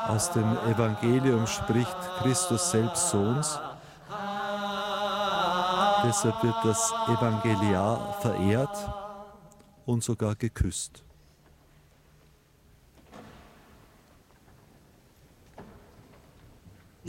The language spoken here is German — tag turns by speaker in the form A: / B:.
A: Aus dem Evangelium spricht Christus selbst zu uns. Deshalb wird das Evangeliar verehrt und sogar geküsst.